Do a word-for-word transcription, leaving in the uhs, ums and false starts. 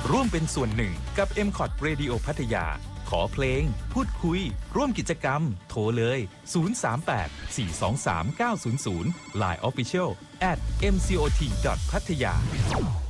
ร่วมเป็นส่วนหนึ่งกับ เอ็ม คอท Radio พัทยาขอเพลงพูดคุยร่วมกิจกรรมโทรเลย ศูนย์ สาม แปด สี่ สอง สาม เก้า ศูนย์ ศูนย์ ไลน์ Official แอท เอ็ม ซี โอ ที ดอท พัทยา